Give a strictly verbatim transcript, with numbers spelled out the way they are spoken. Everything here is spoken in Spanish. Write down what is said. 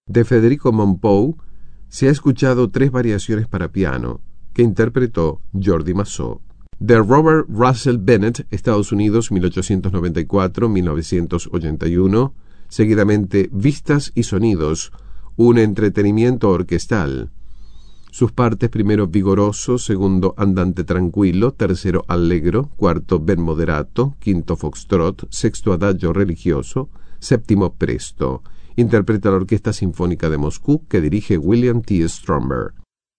de Federico Mompou, se ha escuchado tres variaciones para piano, que interpretó Jordi Massó. De Robert Russell Bennett, Estados Unidos, mil ochocientos noventa y cuatro a mil novecientos ochenta y uno, seguidamente Vistas y Sonidos, un entretenimiento orquestal. Sus partes: primero vigoroso, segundo andante tranquilo, tercero allegro, cuarto ben moderato, quinto foxtrot, sexto adagio religioso, séptimo presto. Interpreta la Orquesta Sinfónica de Moscú, que dirige William T. Stromberg.